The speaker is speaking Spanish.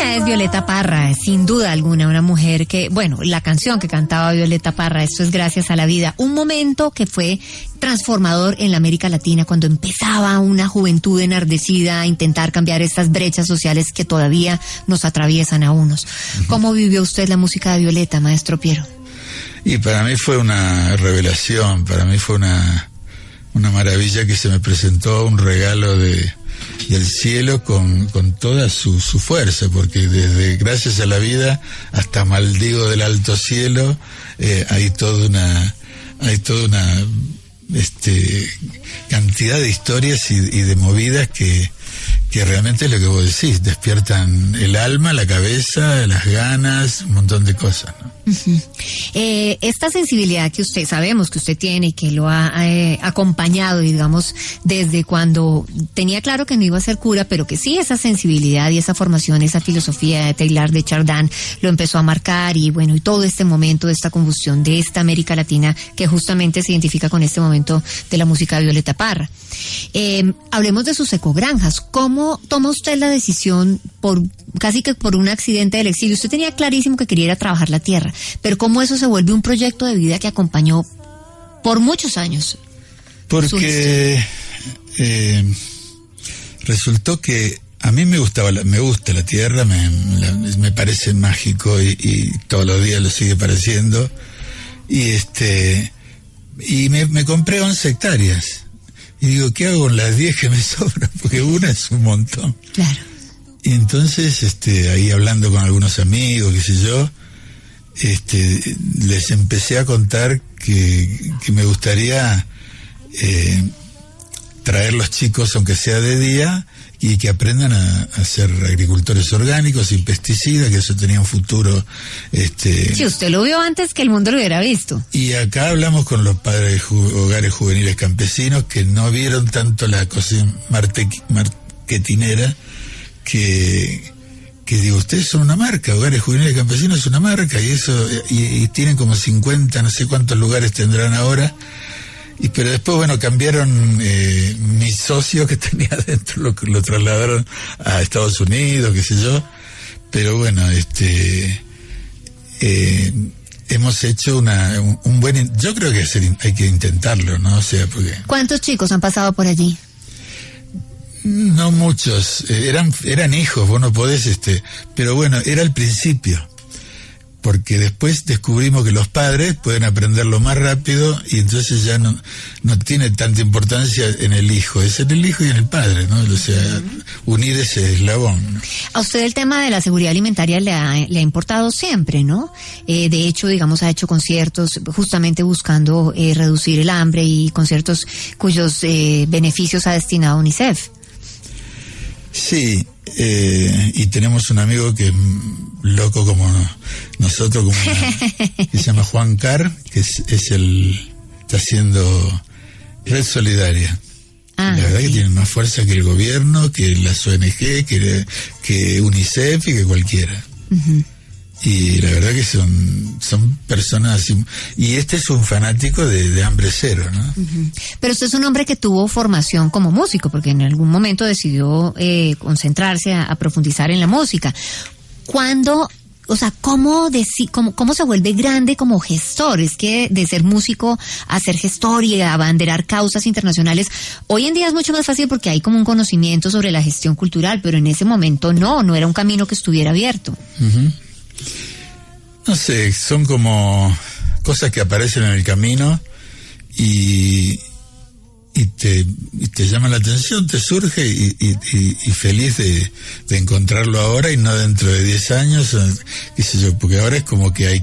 Esta es Violeta Parra, sin duda alguna, una mujer que, bueno, la canción que cantaba Violeta Parra, Esto es gracias a la vida, un momento que fue transformador en la América Latina cuando empezaba una juventud enardecida a intentar cambiar estas brechas sociales que todavía nos atraviesan a unos. ¿Cómo vivió usted la música de Violeta, maestro Piero? Y para mí fue una revelación, para mí fue una maravilla que se me presentó, un regalo del cielo con toda su fuerza, porque desde Gracias a la Vida hasta Maldigo del Alto Cielo hay toda una cantidad de historias y de movidas que realmente es lo que vos decís, despiertan el alma, la cabeza, las ganas, un montón de cosas, ¿no? Uh-huh. Esta sensibilidad que sabemos que usted tiene y que lo ha acompañado, digamos, desde cuando tenía claro que no iba a ser cura, pero que sí, esa sensibilidad y esa formación, esa filosofía de Teilhard de Chardin lo empezó a marcar, y bueno, y todo este momento de esta combustión de esta América Latina que justamente se identifica con este momento de la música de Violeta Parra. Hablemos de sus ecogranjas. ¿Cómo toma usted la decisión, casi que por un accidente del exilio? Usted tenía clarísimo que quería ir a trabajar la tierra, pero ¿cómo eso se vuelve un proyecto de vida que acompañó por muchos años? Porque resultó que a mí me gusta la tierra, me parece mágico y todos los días lo sigue pareciendo, y me compré 11 hectáreas. Y digo, ¿qué hago con las 10 que me sobran? Porque una es un montón. Claro. Y entonces, ahí hablando con algunos amigos, qué sé yo, les empecé a contar que me gustaría traer los chicos, aunque sea de día, y que aprendan a ser agricultores orgánicos, sin pesticidas, que eso tenía un futuro. Sí, usted lo vio antes que el mundo lo hubiera visto. Y acá hablamos con los padres de hogares juveniles campesinos que no vieron tanto la cosa marketinera, que digo, ustedes son una marca, Hogares Juveniles Campesinos es una marca, y eso, y tienen como 50, no sé cuántos lugares tendrán ahora. Pero después, bueno, cambiaron mis socios que tenía adentro, lo trasladaron a Estados Unidos, qué sé yo. Pero bueno, hemos hecho un buen... Yo creo que hay que intentarlo, ¿no? O sea, porque... ¿Cuántos chicos han pasado por allí? No muchos, eran hijos, vos no podés, pero bueno, era el principio. Porque después descubrimos que los padres pueden aprenderlo más rápido, y entonces ya no tiene tanta importancia en el hijo, es en el hijo y en el padre, ¿no? O sea, unir ese eslabón, ¿no? A usted el tema de la seguridad alimentaria le ha importado siempre, ¿no? De hecho, digamos, ha hecho conciertos justamente buscando reducir el hambre, y conciertos cuyos beneficios ha destinado a UNICEF. Sí, y tenemos un amigo que es loco como nosotros, que se llama Juan Carr, que está haciendo Red Solidaria. La verdad, sí, que tiene más fuerza que el gobierno, que las ONG, que UNICEF y que cualquiera. Uh-huh. Y la verdad que son personas así, y este es un fanático de Hambre Cero, ¿no? Uh-huh. Pero usted es un hombre que tuvo formación como músico, porque en algún momento decidió concentrarse a profundizar en la música. ¿Cuándo, cómo se vuelve grande como gestor? Es que de ser músico a ser gestor y a abanderar causas internacionales, hoy en día es mucho más fácil porque hay como un conocimiento sobre la gestión cultural, pero en ese momento no era un camino que estuviera abierto. Uh-huh. No sé, son como cosas que aparecen en el camino y te llaman la atención, te surge y feliz de encontrarlo ahora y no dentro de 10 años, qué sé yo, porque ahora es como que hay